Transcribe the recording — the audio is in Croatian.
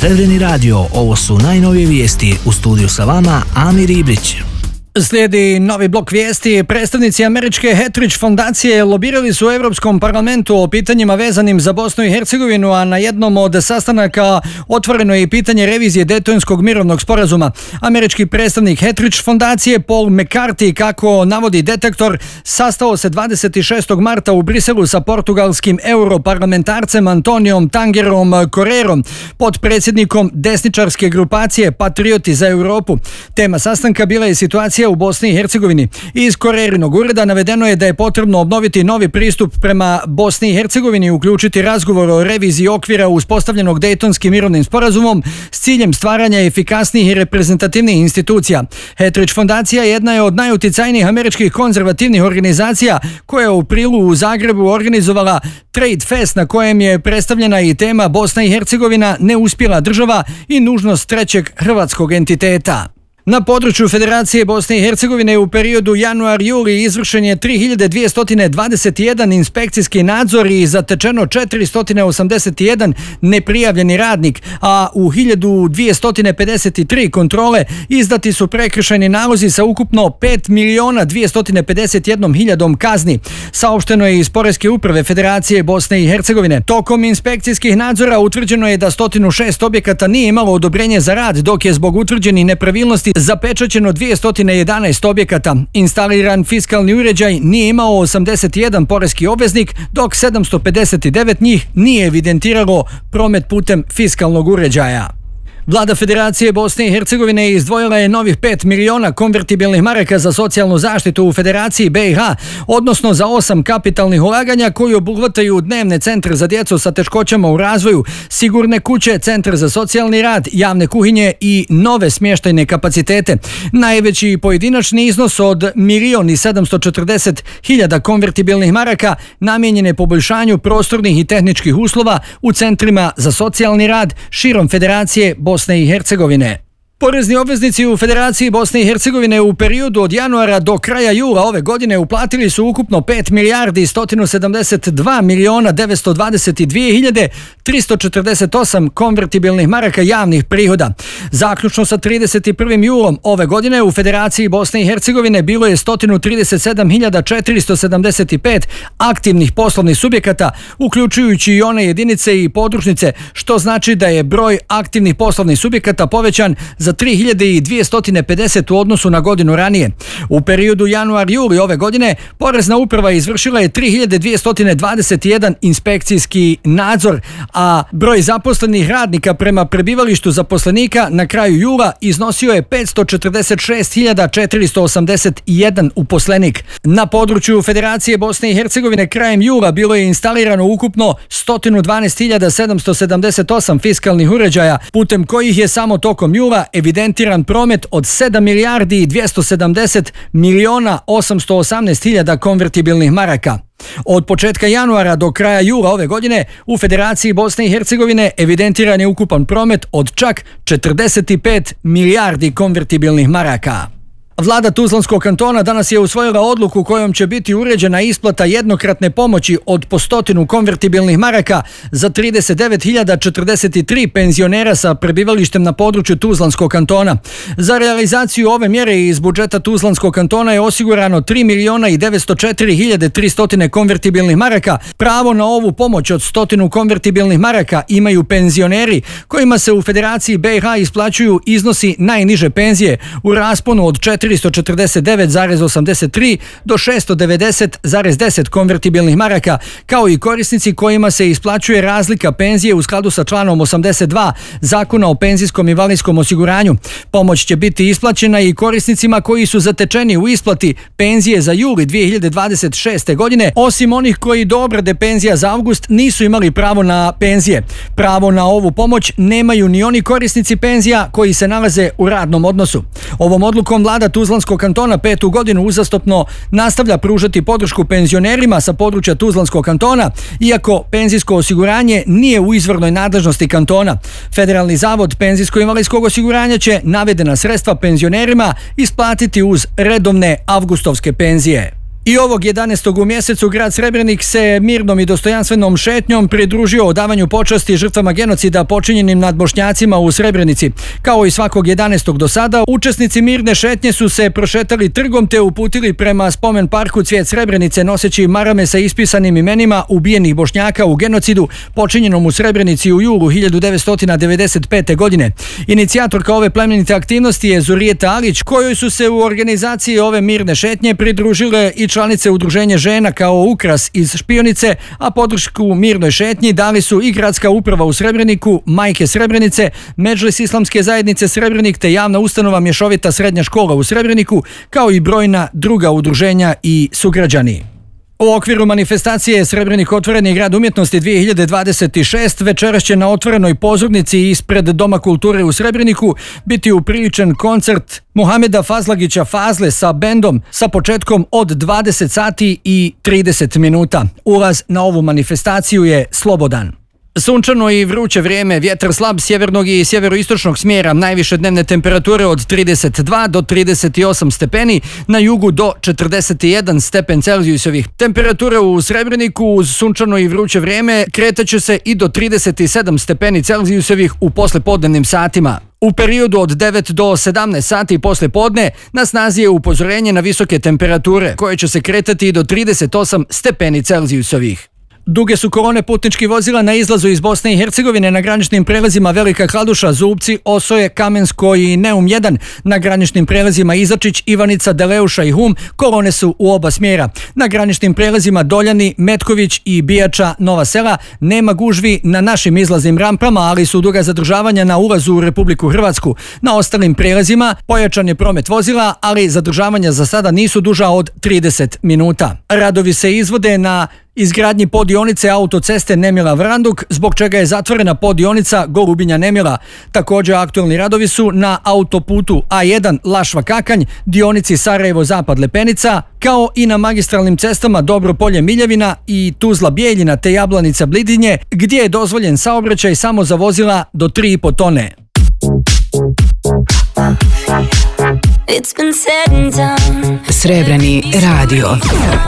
Crveni radio, ovo su najnovije vijesti. U studiju sa vama Amir Ibrić. Slijedi novi blok vijesti. Predstavnici američke Hatridge fondacije lobirali su u Europskom parlamentu o pitanjima vezanim za Bosnu i Hercegovinu, a na jednom od sastanaka otvoreno je i pitanje revizije Daytonskog mirovnog sporazuma. Američki predstavnik Hatridge fondacije Paul McCarthy, kako navodi Detektor, sastao se 26. marta u Briselu sa portugalskim europarlamentarcem Antonijom Tangerom Correrom, potpredsjednikom desničarske grupacije Patrioti za Europu. Tema sastanka bila je situacija u Bosni i Hercegovini. Iz Correrinog ureda navedeno je da je potrebno obnoviti novi pristup prema Bosni i Hercegovini i uključiti razgovor o reviziji okvira uspostavljenog Daytonskim mirovnim sporazumom s ciljem stvaranja efikasnijih i reprezentativnih institucija. Hatridge fondacija jedna je od najuticajnijih američkih konzervativnih organizacija koja je u aprilu u Zagrebu organizovala Trade Fest, na kojem je predstavljena i tema Bosna i Hercegovina, neuspjela država i nužnost trećeg hrvatskog entiteta. Na području Federacije Bosne i Hercegovine u periodu januar-juli izvršen je 3221 inspekcijski nadzor i zatečeno 481 neprijavljeni radnik, a u 1253 kontrole izdati su prekršajni nalozi sa ukupno 5.251.000 kazni. Saopšteno je iz Poreske uprave Federacije Bosne i Hercegovine. Tokom inspekcijskih nadzora utvrđeno je da 106 objekata nije imalo odobrenje za rad, dok je zbog utvrđenih nepravilnosti zapečaćeno 211 objekata. Instaliran fiskalni uređaj nije imao 81 poreski obveznik, dok 759 njih nije evidentiralo promet putem fiskalnog uređaja. Vlada Federacije Bosne i Hercegovine izdvojila je novih 5 miliona konvertibilnih maraka za socijalnu zaštitu u Federaciji BiH, odnosno za 8 kapitalnih ulaganja koji obuhvataju dnevne centre za djecu sa teškoćama u razvoju, sigurne kuće, centar za socijalni rad, javne kuhinje i nove smještajne kapacitete. Najveći pojedinačni iznos od 1.740.000 konvertibilnih maraka namijenjen je poboljšanju prostornih i tehničkih uslova u centrima za socijalni rad širom Federacije Bosne i Hercegovine. Porezni obveznici u Federaciji Bosne i Hercegovine u periodu od januara do kraja jula ove godine uplatili su ukupno 5.172.922.348 konvertibilnih maraka javnih prihoda. Zaključno sa 31. julom ove godine u Federaciji Bosne i Hercegovine bilo je 137.475 aktivnih poslovnih subjekata, uključujući i one jedinice i podružnice, što znači da je broj aktivnih poslovnih subjekata povećan za 3250 u odnosu na godinu ranije. U periodu januar-juli ove godine Porezna uprava izvršila je 3221 inspekcijski nadzor, a broj zaposlenih radnika prema prebivalištu zaposlenika na kraju jula iznosio je 546.481 uposlenik. Na području Federacije Bosne i Hercegovine krajem jula bilo je instalirano ukupno 112.778 fiskalnih uređaja, putem kojih je samo tokom jula evidentiran promet od 7.270.818.000 konvertibilnih maraka. Od početka januara do kraja jula ove godine u Federaciji Bosne i Hercegovine evidentiran je ukupan promet od čak 45 milijardi konvertibilnih maraka. Vlada Tuzlanskog kantona danas je usvojila odluku kojom će biti uređena isplata jednokratne pomoći od po 100 konvertibilnih maraka za 39.043 penzionera sa prebivalištem na području Tuzlanskog kantona. Za realizaciju ove mjere iz budžeta Tuzlanskog kantona je osigurano 3.904.300 konvertibilnih maraka. Pravo na ovu pomoć od 100 konvertibilnih maraka imaju penzioneri kojima se u Federaciji BiH isplaćuju iznosi najniže penzije u rasponu od 449,83 do 690,10 konvertibilnih maraka, kao i korisnici kojima se isplaćuje razlika penzije u skladu sa članom 82 Zakona o penzijskom i invalidskom osiguranju. Pomoć će biti isplaćena i korisnicima koji su zatečeni u isplati penzije za juli 2026. godine, osim onih koji do obrade penzija za avgust nisu imali pravo na penzije. Pravo na ovu pomoć nemaju ni oni korisnici penzija koji se nalaze u radnom odnosu. Ovom odlukom vlada Tuzlanskog kantona 5. godinu uzastopno nastavlja pružati podršku penzionerima sa područja Tuzlanskog kantona, iako penzijsko osiguranje nije u izvornoj nadležnosti kantona. Federalni zavod penzijsko-invalidskog osiguranja će navedena sredstva penzionerima isplatiti uz redovne avgustovske penzije. I ovog 11. u mjesecu grad Srebrenik se mirnom i dostojanstvenom šetnjom pridružio odavanju počasti žrtvama genocida počinjenim nad Bošnjacima u Srebrenici. Kao i svakog 11. do sada, učesnici mirne šetnje su se prošetali trgom te uputili prema spomen parku Cvijet Srebrenice noseći marame sa ispisanim imenima ubijenih Bošnjaka u genocidu počinjenom u Srebrenici u julu 1995. godine. Inicijatorka ove plemenite aktivnosti je Zurijeta Alić, kojoj su se u organizaciji ove mirne šetnje pridružile i članice Udruženja žena kao ukras iz Špionice, a podršku mirnoj šetnji dali su i gradska uprava u Srebreniku, Majke Srebrenice, Medžlis Islamske zajednice Srebrenik te javna ustanova Mješovita srednja škola u Srebreniku, kao i brojna druga udruženja i sugrađani. U okviru manifestacije Srebrenik otvoreni grad umjetnosti 2026 večeras će na otvorenoj pozornici ispred Doma kulture u Srebreniku biti upriličen koncert Muhameda Fazlagića Fazle sa bendom sa početkom od 20 sati i 30 minuta. Ulaz na ovu manifestaciju je slobodan. Sunčano i vruće vrijeme, vjetar slab sjevernog i sjeveroistočnog smjera, najviše dnevne temperature od 32 do 38 stepeni, na jugu do 41 stepen Celzijusovih. Temperature u Srebreniku uz sunčano i vruće vrijeme kretaće se i do 37 stepeni Celzijusovih u poslepodnevnim satima. U periodu od 9 do 17 sati posle podne na snazi je upozorenje na visoke temperature, koje će se kretati i do 38 stepeni Celzijusovih. Duge su kolone putničkih vozila na izlazu iz Bosne i Hercegovine na graničnim prelazima Velika Kladuša, Zubci, Osoje, Kamensko i Neum 1. Na graničnim prelazima Izačić, Ivanica, Deleuša i Hum kolone su u oba smjera. Na graničnim prelazima Doljani, Metković i Bijača, Nova Sela nema gužvi na našim izlaznim rampama, ali su duga zadržavanja na ulazu u Republiku Hrvatsku. Na ostalim prelazima pojačan je promet vozila, ali zadržavanja za sada nisu duža od 30 minuta. Radovi se izvode na izgradnji poddionice autoceste Nemila-Vranduk, zbog čega je zatvorena poddionica Golubinja-Nemila. Također aktualni radovi su na autoputu A1 Lašva-Kakanj, dionici Sarajevo-Zapad-Lepenica, kao i na magistralnim cestama Dobro-Polje-Miljevina i Tuzla-Bijeljina te Jablanica-Blidinje, gdje je dozvoljen saobraćaj samo za vozila do 3,5 tone. Srebreni radio.